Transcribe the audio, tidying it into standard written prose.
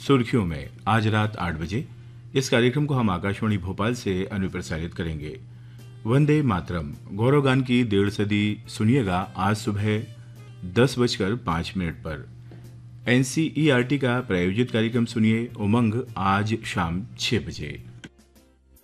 सुर्खियों में आज रात 8 बजे इस कार्यक्रम को हम आकाशवाणी भोपाल से अनुप्रसारित करेंगे। वंदे मातरम गौरव गान की 1.5 सदी सुनिएगा आज सुबह 10:05 पर। एनसीईआरटी का प्रायोजित कार्यक्रम सुनिए उमंग आज शाम 6 बजे।